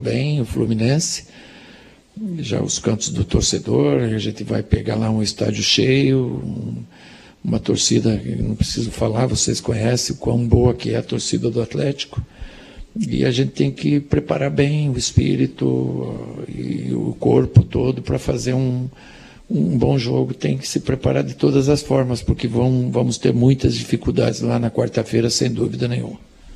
bem o Fluminense, já os cantos do torcedor, a gente vai pegar lá um estádio cheio, uma torcida, não preciso falar, vocês conhecem o quão boa que é a torcida do Atlético, e a gente tem que preparar bem o espírito e o corpo todo para fazer um bom jogo. Tem que se preparar de todas as formas, porque vamos ter muitas dificuldades lá na quarta-feira, sem dúvida nenhuma.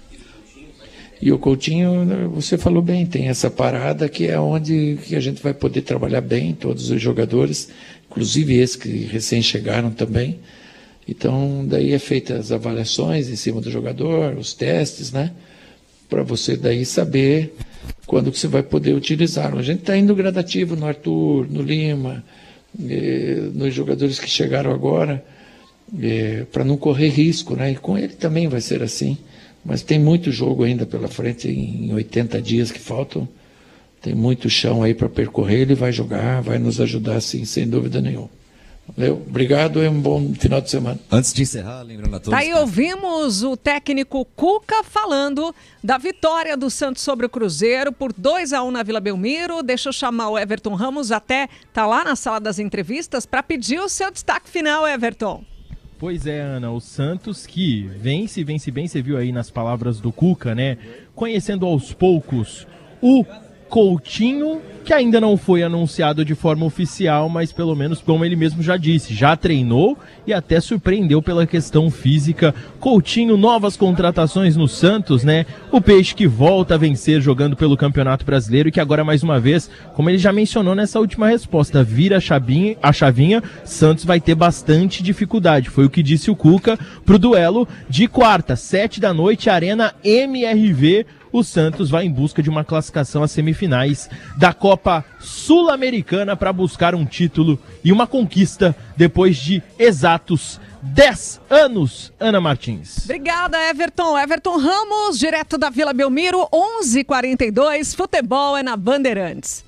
E o Coutinho, você falou bem, tem essa parada que é onde que a gente vai poder trabalhar bem, todos os jogadores, inclusive esses que recém chegaram também. Então, daí é feitas as avaliações em cima do jogador, os testes, né? Para você daí saber quando que você vai poder utilizá-lo. A gente está indo gradativo no Arthur, no Lima, nos jogadores que chegaram agora, para não correr risco, né? E com ele também vai ser assim. Mas tem muito jogo ainda pela frente, em 80 dias que faltam. Tem muito chão aí para percorrer, ele vai jogar, vai nos ajudar sim, sem dúvida nenhuma. Valeu, obrigado e um bom final de semana. Antes de encerrar, lembrando a todos... Aí ouvimos o técnico Cuca falando da vitória do Santos sobre o Cruzeiro por 2-1 na Vila Belmiro. Deixa eu chamar o Everton Ramos, até tá lá na sala das entrevistas, para pedir o seu destaque final, Everton. Pois é, Ana, o Santos que vence bem, você viu aí nas palavras do Cuca, né? Conhecendo aos poucos o Coutinho, que ainda não foi anunciado de forma oficial, mas pelo menos, como ele mesmo já disse, já treinou e até surpreendeu pela questão física. Coutinho, novas contratações no Santos, né? O Peixe que volta a vencer jogando pelo Campeonato Brasileiro e que agora, mais uma vez, como ele já mencionou nessa última resposta, vira a chavinha, Santos vai ter bastante dificuldade. Foi o que disse o Cuca pro duelo de quarta, 7 da noite, Arena MRV. O Santos vai em busca de uma classificação às semifinais da Copa Sul-Americana para buscar um título e uma conquista depois de exatos 10 anos, Ana Martins. Obrigada, Everton. Everton Ramos, direto da Vila Belmiro, 11h42, futebol é na Bandeirantes.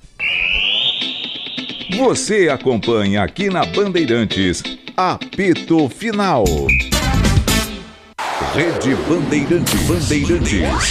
Você acompanha aqui na Bandeirantes, apito final. Rede Bandeirantes.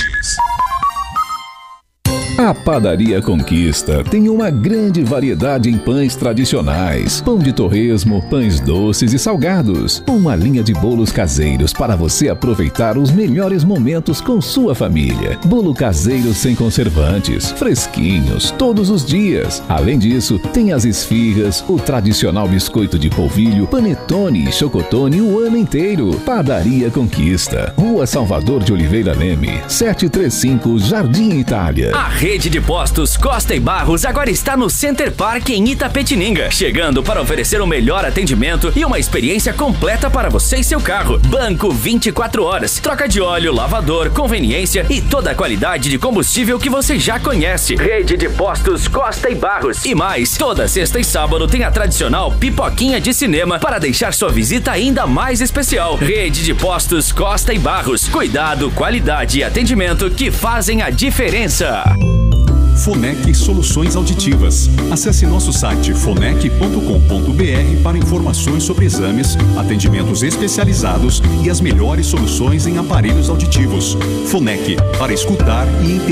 A Padaria Conquista tem uma grande variedade em pães tradicionais, pão de torresmo, pães doces e salgados. Uma linha de bolos caseiros para você aproveitar os melhores momentos com sua família. Bolo caseiro sem conservantes, fresquinhos, todos os dias. Além disso, tem as esfirras, o tradicional biscoito de polvilho, panetone e chocotone o ano inteiro. Padaria Conquista, Rua Salvador de Oliveira Leme, 735, Jardim Itália. A rede de postos Costa e Barros agora está no Center Park em Itapetininga, chegando para oferecer o melhor atendimento e uma experiência completa para você e seu carro. Banco 24 horas, troca de óleo, lavador, conveniência e toda a qualidade de combustível que você já conhece. Rede de postos Costa e Barros. E mais, toda sexta e sábado tem a tradicional pipoquinha de cinema para deixar sua visita ainda mais especial. Rede de postos Costa e Barros. Cuidado, qualidade e atendimento que fazem a diferença. Fonec Soluções Auditivas. Acesse nosso site fonec.com.br para informações sobre exames, atendimentos especializados e as melhores soluções em aparelhos auditivos. Fonec, para escutar e entender.